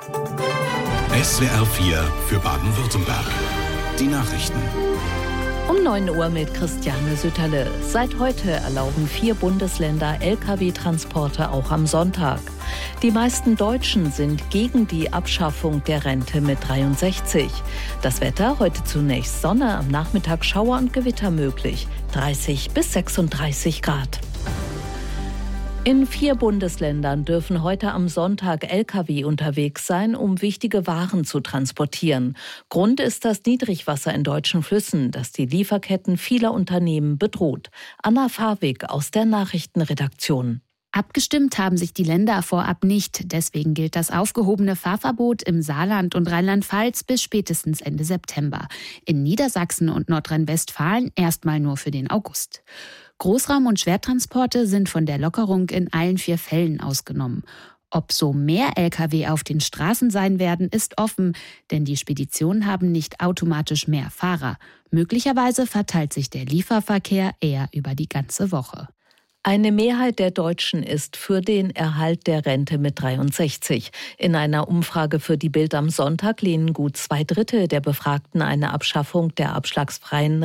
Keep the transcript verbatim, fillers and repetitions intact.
S W R vier für Baden-Württemberg. Die Nachrichten. Um neun Uhr mit Christiane Sütterle. Seit heute erlauben vier Bundesländer L K W-Transporte auch am Sonntag. Die meisten Deutschen sind gegen die Abschaffung der Rente mit dreiundsechzig. Das Wetter: heute zunächst Sonne, am Nachmittag Schauer und Gewitter möglich. dreißig bis sechsunddreißig Grad. In vier Bundesländern dürfen heute am Sonntag L K W unterwegs sein, um wichtige Waren zu transportieren. Grund ist das Niedrigwasser in deutschen Flüssen, das die Lieferketten vieler Unternehmen bedroht. Anna Fawig aus der Nachrichtenredaktion. Abgestimmt haben sich die Länder vorab nicht. Deswegen gilt das aufgehobene Fahrverbot im Saarland und Rheinland-Pfalz bis spätestens Ende September. In Niedersachsen und Nordrhein-Westfalen erstmal nur für den August. Großraum- und Schwertransporte sind von der Lockerung in allen vier Fällen ausgenommen. Ob so mehr L K W auf den Straßen sein werden, ist offen, denn die Speditionen haben nicht automatisch mehr Fahrer. Möglicherweise verteilt sich der Lieferverkehr eher über die ganze Woche. Eine Mehrheit der Deutschen ist für den Erhalt der Rente mit dreiundsechzig. In einer Umfrage für die Bild am Sonntag lehnen gut zwei Drittel der Befragten eine Abschaffung der abschlagsfreien